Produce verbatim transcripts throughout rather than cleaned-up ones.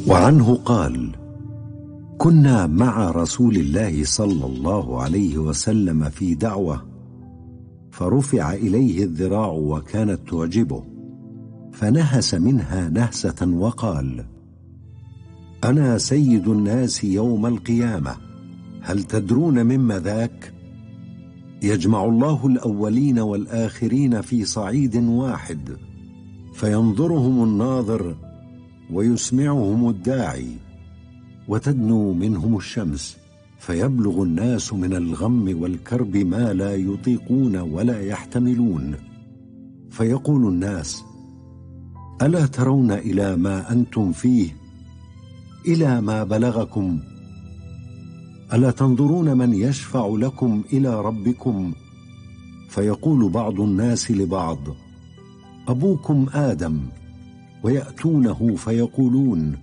وعنه قال: كنا مع رسول الله صلى الله عليه وسلم في دعوة، فرفع إليه الذراع وكانت تعجبه، فنهس منها نهسة وقال: أنا سيد الناس يوم القيامة، هل تدرون مما ذاك؟ يجمع الله الأولين والآخرين في صعيد واحد، فينظرهم الناظر ويسمعهم الداعي، وتدنو منهم الشمس، فيبلغ الناس من الغم والكرب ما لا يطيقون ولا يحتملون، فيقول الناس: ألا ترون إلى ما أنتم فيه، إلى ما بلغكم؟ ألا تنظرون من يشفع لكم إلى ربكم؟ فيقول بعض الناس لبعض: أبوكم آدم، ويأتونه فيقولون: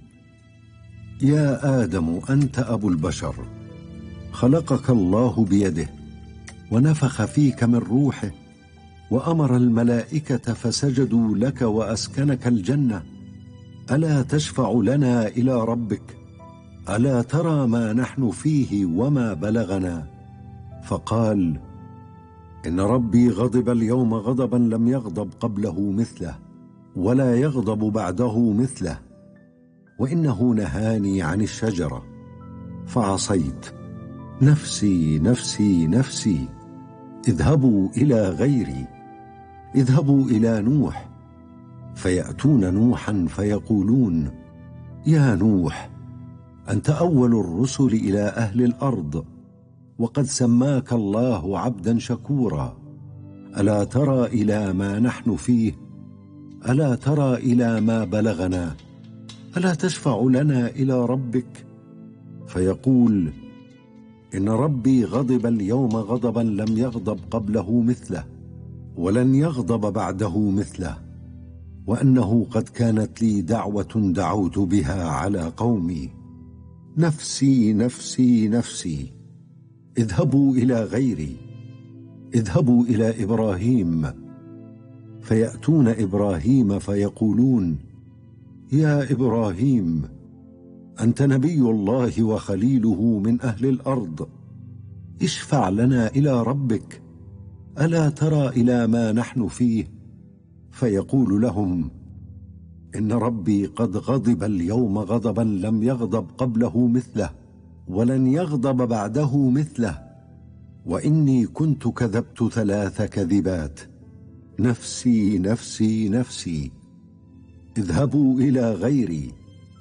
يا آدم أنت أبو البشر، خلقك الله بيده، ونفخ فيك من روحه، وأمر الملائكة فسجدوا لك وأسكنك الجنة، ألا تشفع لنا إلى ربك؟ ألا ترى ما نحن فيه وما بلغنا؟ فقال: إن ربي غضب اليوم غضبا لم يغضب قبله مثله، ولا يغضب بعده مثله، وإنه نهاني عن الشجرة فعصيت، نفسي نفسي نفسي، اذهبوا إلى غيري، اذهبوا إلى نوح. فيأتون نوحا فيقولون: يا نوح، أنت أول الرسل إلى أهل الأرض، وقد سماك الله عبدا شكورا، ألا ترى إلى ما نحن فيه؟ ألا ترى إلى ما بلغنا؟ ألا تشفع لنا إلى ربك؟ فيقول: إن ربي غضب اليوم غضبا لم يغضب قبله مثله، ولن يغضب بعده مثله، وأنه قد كانت لي دعوة دعوت بها على قومي، نفسي نفسي نفسي، اذهبوا إلى غيري، اذهبوا إلى إبراهيم. فيأتون إبراهيم فيقولون: يا إبراهيم، أنت نبي الله وخليله من أهل الأرض، اشفع لنا إلى ربك، ألا ترى إلى ما نحن فيه؟ فيقول لهم: إن ربي قد غضب اليوم غضبا لم يغضب قبله مثله، ولن يغضب بعده مثله، وإني كنت كذبت ثلاث كذبات، نفسي نفسي نفسي، اذهبوا إلى غيري،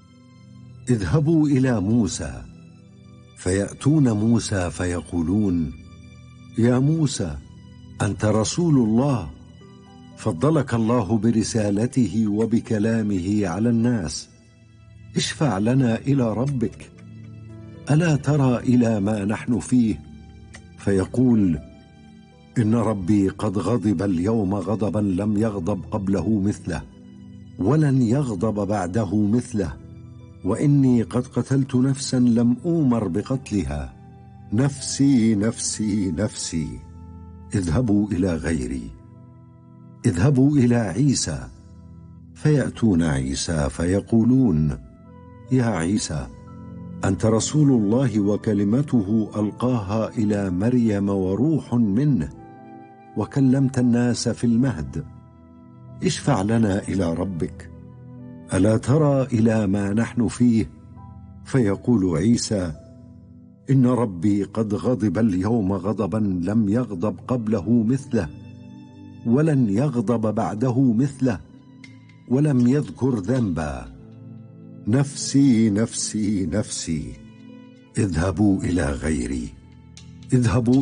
اذهبوا إلى موسى. فيأتون موسى فيقولون: يا موسى، أنت رسول الله، فضلك الله برسالته وبكلامه على الناس، اشفع لنا إلى ربك، ألا ترى إلى ما نحن فيه؟ فيقول: إن ربي قد غضب اليوم غضبا لم يغضب قبله مثله، ولن يغضب بعده مثله، وإني قد قتلت نفسا لم أؤمر بقتلها، نفسي نفسي نفسي، اذهبوا إلى غيري، اذهبوا إلى عيسى. فيأتون عيسى فيقولون: يا عيسى، أنت رسول الله وكلمته ألقاها إلى مريم وروح منه، وكلمت الناس في المهد، اشفع لنا إلى ربك، ألا ترى إلى ما نحن فيه؟ فيقول عيسى: إن ربي قد غضب اليوم غضبا لم يغضب قبله مثله، ولن يغضب بعده مثله، ولم يذكر ذنبا، نفسي نفسي نفسي، اذهبوا إلى غيري، اذهبوا